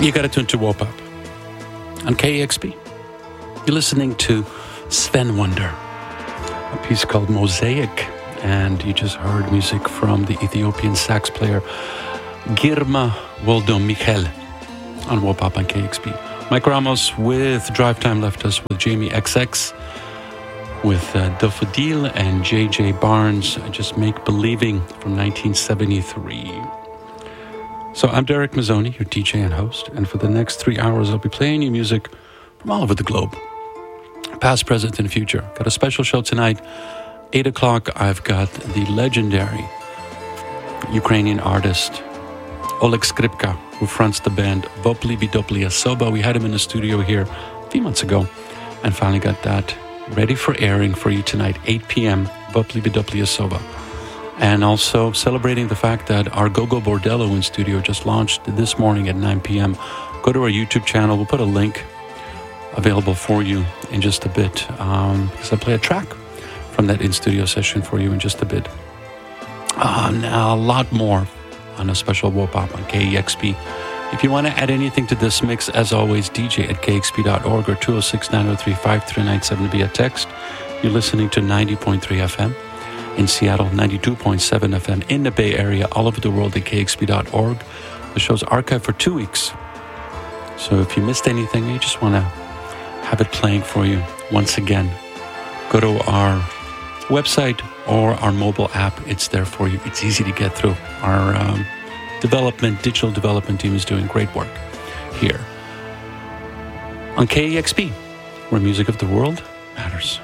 You got to tune to Wop Up on KEXP. You're listening to Sven Wonder, a piece called Mosaic, and you just heard music from the Ethiopian sax player Girma Woldo Michel on Wop Up on KEXP. Mike Ramos with Drive Time left us with Jamie XX, with Dofadil and JJ Barnes, Just Make Believing from 1973. So I'm Derek Mazzoni, your DJ and host, and for the next 3 hours I'll be playing you music from all over the globe, past, present, and future. Got a special show tonight, 8 o'clock. I've got the legendary Ukrainian artist Oleg Skripka, who fronts the band Vopli Vidopli Osoba. We had him in the studio here a few months ago and finally got that ready for airing for you tonight, 8 p.m., Vopli Vidopli Osoba. And also celebrating the fact that our Gogo Bordello in studio just launched this morning at 9 p.m. Go to our YouTube channel. We'll put a link available for you in just a bit, because I play a track from that in-studio session for you in just a bit. Now a lot more on a special Wop Up on KEXP. If you want to add anything to this mix, as always, DJ at KEXP.org or 206-903-5397 via text. You're listening to 90.3 FM. In Seattle, 92.7 FM, in the Bay Area, all over the world at KEXP.org. The show's archived for 2 weeks. So if you missed anything, you just want to have it playing for you once again, go to our website or our mobile app. It's there for you. It's easy to get through. Our digital development team is doing great work here on KEXP, where music of the world matters.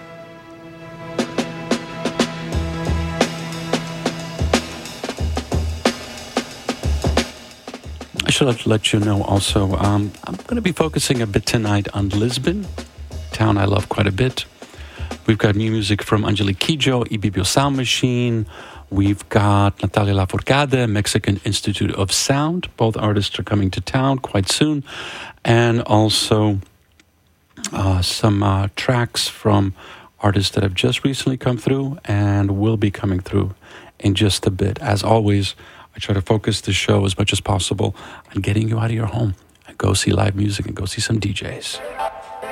I should let you know also, I'm going to be focusing a bit tonight on Lisbon, town I love quite a bit. We've got new music from Angelique Kidjo, Ibibio Sound Machine. We've got Natalia Lafourcade, Mexican Institute of Sound. Both artists are coming to town quite soon. And also some tracks from artists that have just recently come through and will be coming through in just a bit. As always, I try to focus the show as much as possible on getting you out of your home and go see live music and go see some DJs.